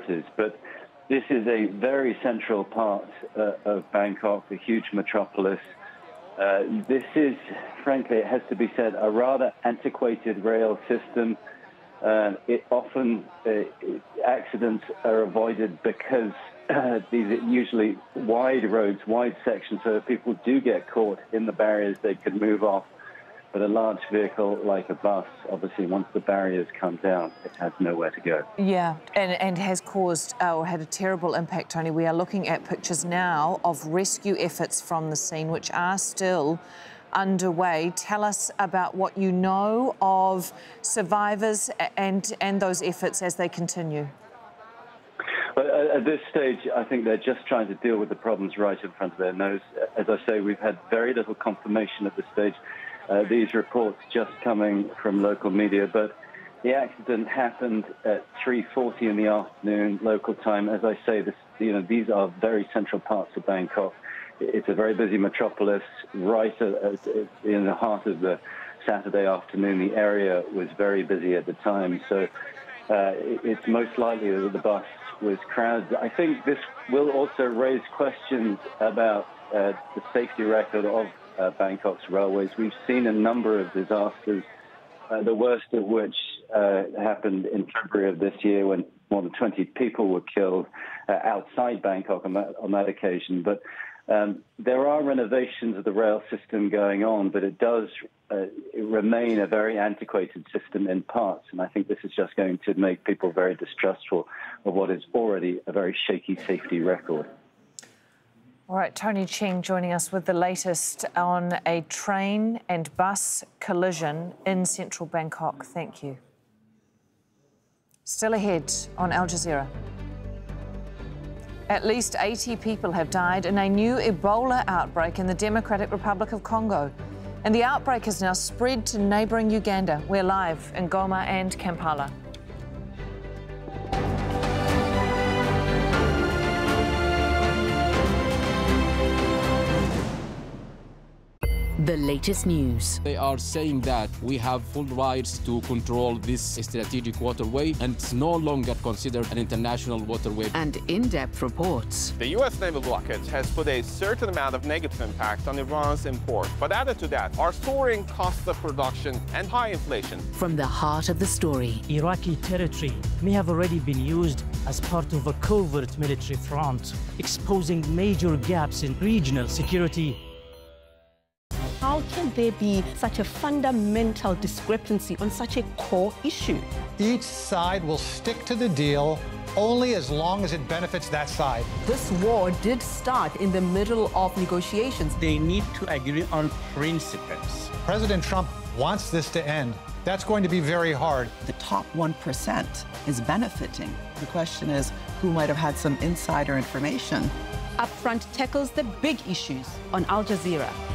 authorities. But this is a very central part of Bangkok, a huge metropolis. This is, frankly, it has to be said, a rather antiquated rail system. Accidents are avoided because these are usually wide roads, wide sections, so if people do get caught in the barriers, they could move off. But a large vehicle like a bus, obviously, once the barriers come down, it has nowhere to go. Yeah, and has caused or had a terrible impact, Tony. We are looking at pictures now of rescue efforts from the scene, which are still underway. Tell us about what you know of survivors and those efforts as they continue. Well, at this stage, I think they're just trying to deal with the problems right in front of their nose. As I say, we've had very little confirmation at this stage. These reports just coming from local media, but the accident happened at 3:40 in the afternoon local time. As I say, these are very central parts of Bangkok. It's a very busy metropolis, right in the heart of the Saturday afternoon. The area was very busy at the time, so it's most likely that the bus was crowded. I think this will also raise questions about the safety record of Bangkok's railways. We've seen a number of disasters, the worst of which happened in February of this year when more than 20 people were killed outside Bangkok on that occasion. But there are renovations of the rail system going on, but it does remain a very antiquated system in parts. And I think this is just going to make people very distrustful of what is already a very shaky safety record. All right, Tony Cheng joining us with the latest on a train and bus collision in central Bangkok. Thank you. Still ahead on Al Jazeera. At least 80 people have died in a new Ebola outbreak in the Democratic Republic of Congo. And the outbreak has now spread to neighbouring Uganda. We're live in Goma and Kampala. The latest news. They are saying that we have full rights to control this strategic waterway and it's no longer considered an international waterway. And in-depth reports. The U.S. naval blockage has put a certain amount of negative impact on Iran's import. But added to that are soaring costs of production and high inflation. From the heart of the story. Iraqi territory may have already been used as part of a covert military front, exposing major gaps in regional security. How can there be such a fundamental discrepancy on such a core issue? Each side will stick to the deal only as long as it benefits that side. This war did start in the middle of negotiations. They need to agree on principles. President Trump wants this to end. That's going to be very hard. The top 1% is benefiting. The question is, who might have had some insider information? Upfront tackles the big issues on Al Jazeera.